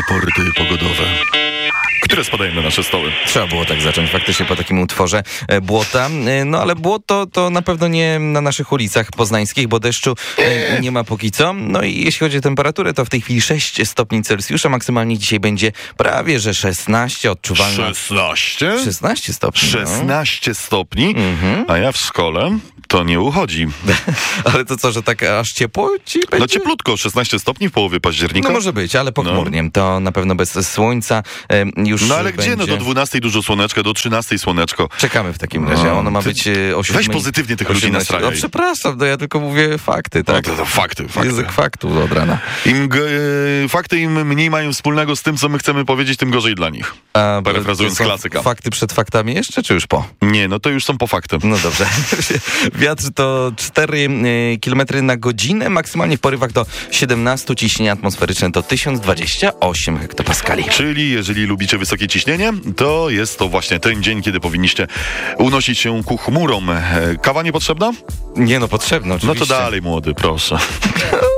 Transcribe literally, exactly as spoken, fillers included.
Raporty pogodowe, które spadają na nasze stoły. Trzeba było tak zacząć faktycznie po takim utworze e, błota. E, no ale błoto to na pewno nie na naszych ulicach poznańskich, bo deszczu e, nie ma póki co. No i jeśli chodzi o temperaturę, to w tej chwili sześć stopni Celsjusza. Maksymalnie dzisiaj będzie prawie, że szesnaście, odczuwalna... szesnaście? szesnaście stopni. szesnaście no. stopni? Mhm. A ja w szkole to nie uchodzi. Ale to co, że tak aż ciepło ci będzie? No cieplutko, szesnaście stopni w połowie października. No może być, ale pochmurnie. No. To na pewno bez słońca e, już No ale będzie... gdzie? No do dwunastej dużo słoneczka, do trzynastej słoneczko. Czekamy w takim razie. Ono ma Ty być e, o siódmej... Weź pozytywnie tych ludzi osiemnaście. nastrajaj. No przepraszam, no ja tylko mówię fakty, tak? No to, to fakty, fakty. Język faktu od rana. Im g- e, fakty im mniej mają wspólnego z tym, co my chcemy powiedzieć, tym gorzej dla nich. A, Parafrazując to są klasyka. Fakty przed faktami jeszcze, czy już po? Nie, no to już są po fakty. No dobrze. Wiatr to cztery kilometry na godzinę, maksymalnie w porywach do siedemnaście, ciśnienie atmosferyczne to tysiąc dwadzieścia osiem hektopaskali. Czyli jeżeli lubicie wysokie ciśnienie, to jest to właśnie ten dzień, kiedy powinniście unosić się ku chmurom. E, Kawa niepotrzebna? Nie no, potrzebno No oczywiście. to dalej, młody, proszę.